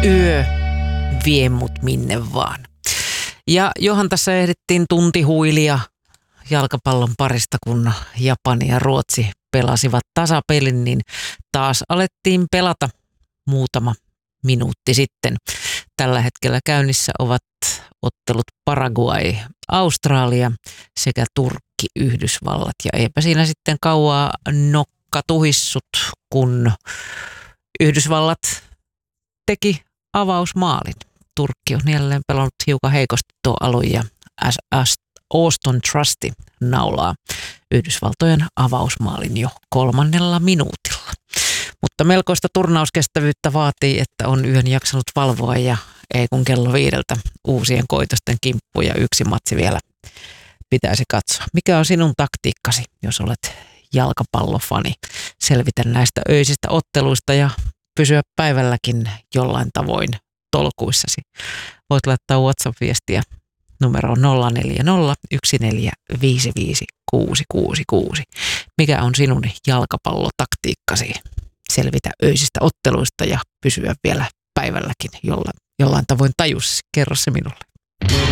Yö vie mut minne vaan. Ja johan tässä ehdittiin tunti huilia jalkapallon parista, kun Japani ja Ruotsi pelasivat tasapelin, niin taas alettiin pelata muutama minuutti sitten. Tällä hetkellä käynnissä ovat ottelut Paraguay, Australia sekä Turkki, Yhdysvallat. Ja eipä siinä sitten kauaa nokka tuhissut, kun Yhdysvallat teki avausmaalin. Turkki on jälleen pelannut hiukan heikosti tuo alun ja Auston Trusty naulaa Yhdysvaltojen avausmaalin jo 3. minuutilla. Mutta melkoista turnauskestävyyttä vaatii, että on yön jaksanut valvoa ja ei kun kello 5 uusien koitosten kimppu ja yksi matsi vielä pitäisi katsoa. Mikä on sinun taktiikkasi, jos olet jalkapallofani? Selvitä näistä öisistä otteluista ja pysyä päivälläkin jollain tavoin tolkuissasi. Voit laittaa WhatsApp-viestiä numero 0401455666. Mikä on sinun jalkapallotaktiikkasi? Selvitä öisistä otteluista ja pysyä vielä päivälläkin jollain tavoin tajussasi. Kerro se minulle.